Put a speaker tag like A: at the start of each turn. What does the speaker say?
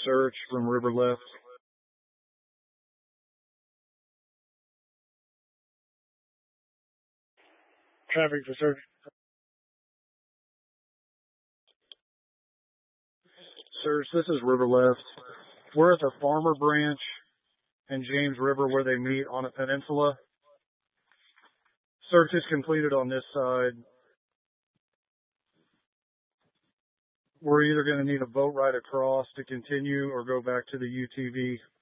A: search from River Left.
B: Traffic for search.
A: Search, this is River Left. We're at the Farmer Branch and James River where they meet on a peninsula. Search is completed on this side. We're either going to need a boat ride across to continue or go back to the UTV.